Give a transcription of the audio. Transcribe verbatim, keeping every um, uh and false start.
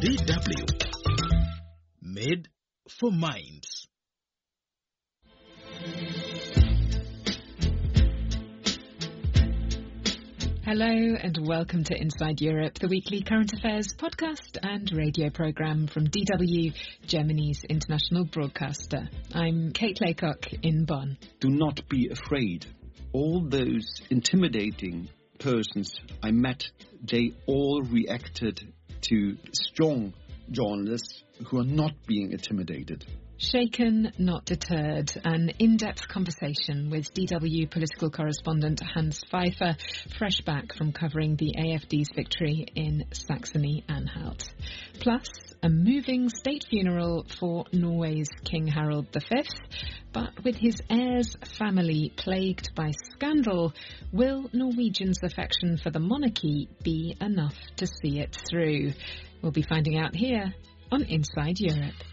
D W. Made for Minds. Hello and welcome to Inside Europe, the weekly current affairs podcast and radio programme from D W, Germany's international broadcaster. I'm Kate Laycock in Bonn. Do not be afraid. All those intimidating persons I met, they all reacted to strong journalists who are not being intimidated. Shaken, not deterred, an in-depth conversation with D W political correspondent Hans Pfeiffer, fresh back from covering the A F D's victory in Saxony-Anhalt. Plus, a moving state funeral for Norway's King Harald the Fifth, but with his heir's family plagued by scandal, will Norwegians' affection for the monarchy be enough to see it through? We'll be finding out here on Inside Europe.